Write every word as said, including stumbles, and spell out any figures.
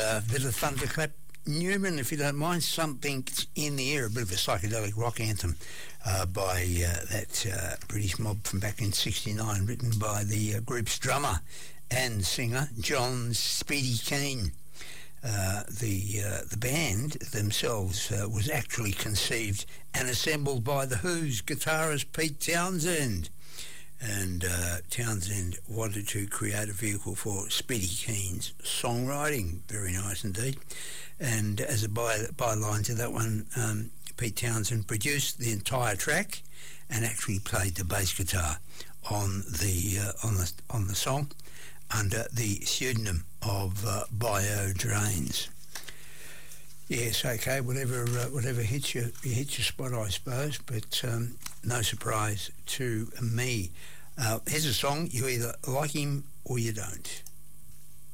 uh, bit of Thunderclap Newman, if you don't mind. Something's in the Air, a bit of a psychedelic rock anthem uh, by uh, that uh, British mob from back in sixty-nine, written by the uh, group's drummer and singer John Speedy Keane. Uh, the uh, the band themselves uh, was actually conceived and assembled by the Who's guitarist Pete Townsend. And uh, Townsend wanted to create a vehicle for Speedy Keane's songwriting. Very nice indeed. And as a by, byline to that one, um, Pete Townsend produced the entire track and actually played the bass guitar on the uh, on the on the song under the pseudonym of uh, Bio Drains. Yes, okay, whatever uh, whatever hits your hits your spot, I suppose, but um, no surprise to me. Uh, here's a song, you either like him or you don't.